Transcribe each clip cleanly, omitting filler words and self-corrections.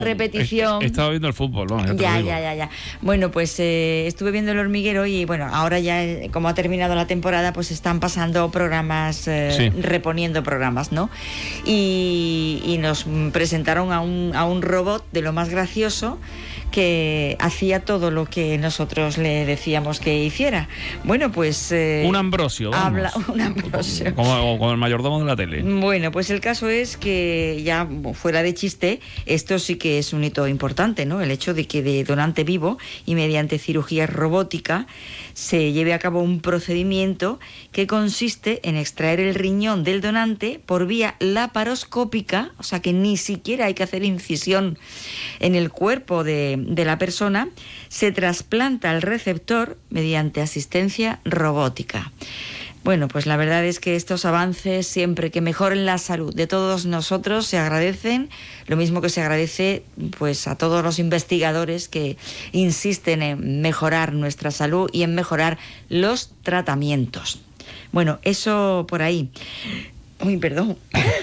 repetición. He estado viendo el fútbol, ¿no? Ya. Bueno, pues estuve viendo El Hormiguero y bueno, ahora ya como ha terminado la temporada, pues están pasando programas, reponiendo programas, ¿no? Y nos presentaron a un robot de lo más gracioso que hacía todo lo que nosotros le decíamos que hiciera. Bueno, pues... un Ambrosio, vamos. Un Ambrosio. Como el mayordomo de la tele. Bueno, pues el caso es que, ya fuera de chiste, esto sí que es un hito importante, ¿no? El hecho de que de donante vivo y mediante cirugía robótica se lleve a cabo un procedimiento que consiste en extraer el riñón del donante por vía laparoscópica, o sea que ni siquiera hay que hacer incisión en el cuerpo de la persona, se trasplanta al receptor mediante asistencia robótica. Bueno, pues la verdad es que estos avances, siempre que mejoren la salud de todos nosotros, se agradecen, lo mismo que se agradece pues a todos los investigadores que insisten en mejorar nuestra salud y en mejorar los tratamientos. Bueno, eso por ahí. Uy, perdón.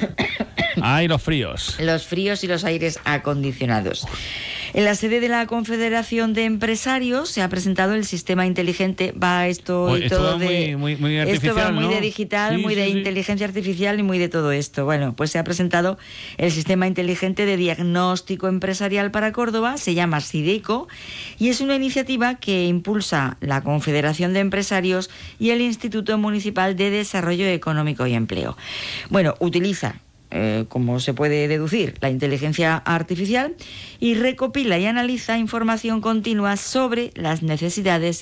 Ay, los fríos. Los fríos y los aires acondicionados. En la sede de la Confederación de Empresarios se ha presentado el sistema inteligente. Esto va muy artificial, esto va muy, ¿no? de digital, muy de inteligencia artificial y muy de todo esto. Bueno, pues se ha presentado el sistema inteligente de diagnóstico empresarial para Córdoba, se llama SIDECO, y es una iniciativa que impulsa la Confederación de Empresarios y el Instituto Municipal de Desarrollo Económico y Empleo. Bueno, utiliza, como se puede deducir, la inteligencia artificial y recopila y analiza información continua sobre las necesidades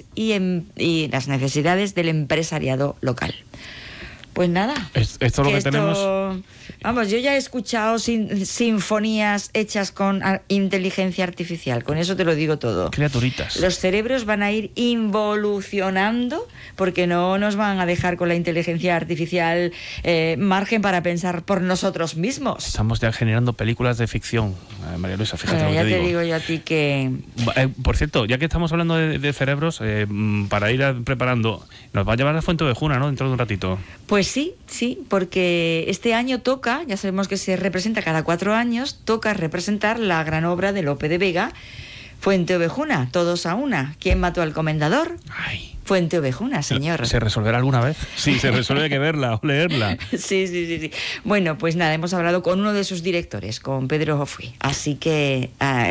y las necesidades del empresariado local. Pues nada. Esto lo que tenemos. Vamos, yo ya he escuchado sinfonías hechas con inteligencia artificial. Con eso te lo digo todo. Criaturitas. Los cerebros van a ir involucionando porque no nos van a dejar con la inteligencia artificial margen para pensar por nosotros mismos. Estamos ya generando películas de ficción, María Luisa, fíjate lo que ya te digo. Ya te digo yo a ti que... Por cierto, ya que estamos hablando de cerebros, para ir preparando, nos va a llevar a Fuenteovejuna, ¿no? Dentro de un ratito. Pues sí, porque este año toca, ya sabemos que se representa cada 4 años, toca representar la gran obra de Lope de Vega, Fuenteovejuna, todos a una. ¿Quién mató al comendador? Ay. Fuenteovejuna, señor. ¿Se resolverá alguna vez? Sí, se resuelve, hay que verla o leerla. Sí. Bueno, pues nada, hemos hablado con uno de sus directores, con Pedro Jofuy. Así que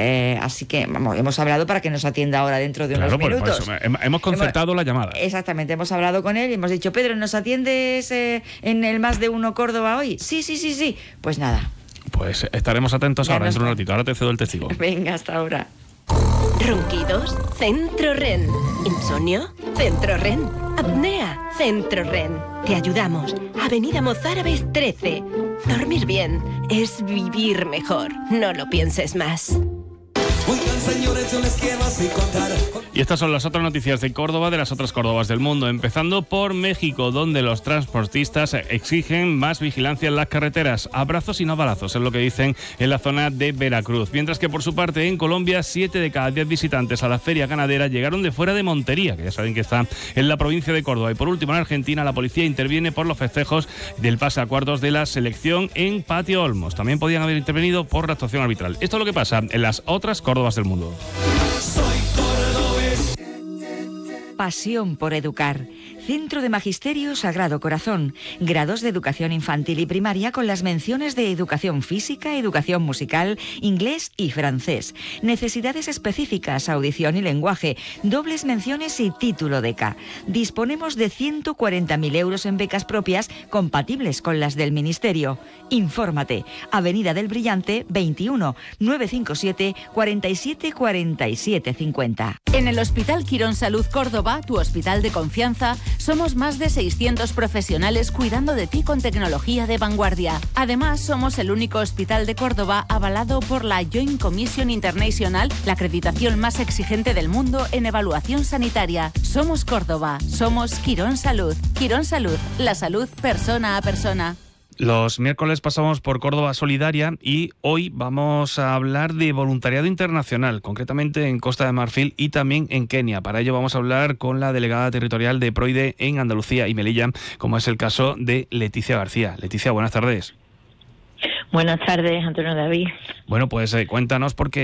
vamos, hemos hablado para que nos atienda ahora dentro de unos minutos. Por eso, hemos concertado la llamada. Exactamente, hemos hablado con él y hemos dicho, Pedro, ¿nos atiendes en el Más de Uno Córdoba hoy? Sí. Pues nada. Pues estaremos atentos ahora, dentro de un ratito. Ahora te cedo el testigo. Venga, hasta ahora. Ronquidos, Centro REN. Insomnio, Centro REN. Apnea, Centro REN. Te ayudamos. Avenida Mozárabes 13. Dormir bien es vivir mejor. No lo pienses más. Oigan, señores, yo les quiero así contar. Y estas son las otras noticias de Córdoba, de las otras Córdobas del mundo, empezando por México, donde los transportistas exigen más vigilancia en las carreteras. Abrazos y no balazos, es lo que dicen en la zona de Veracruz. Mientras que por su parte en Colombia, 7 de cada 10 visitantes a la feria ganadera llegaron de fuera de Montería, que ya saben que está en la provincia de Córdoba. Y por último, en Argentina, la policía interviene por los festejos del pase a cuartos de la selección en Patio Olmos. También podían haber intervenido por la actuación arbitral. Esto es lo que pasa en las otras Córdobas del mundo. Pasión por educar. Centro de Magisterio Sagrado Corazón. Grados de educación infantil y primaria con las menciones de educación física, educación musical, inglés y francés. Necesidades específicas, audición y lenguaje. Dobles menciones y título de ECA. Disponemos de 140.000 euros en becas propias compatibles con las del Ministerio. Infórmate. Avenida del Brillante 21 957 47 47 50. En el Hospital Quirón Salud Córdoba, tu hospital de confianza, somos más de 600 profesionales cuidando de ti con tecnología de vanguardia. Además, somos el único hospital de Córdoba avalado por la Joint Commission International, la acreditación más exigente del mundo en evaluación sanitaria. Somos Córdoba, somos Quirón Salud. Quirón Salud, la salud persona a persona. Los miércoles pasamos por Córdoba Solidaria y hoy vamos a hablar de voluntariado internacional, concretamente en Costa de Marfil y también en Kenia. Para ello vamos a hablar con la delegada territorial de Proide en Andalucía y Melilla, como es el caso de Leticia García. Leticia, buenas tardes. Buenas tardes, Antonio David. Bueno, pues cuéntanos porque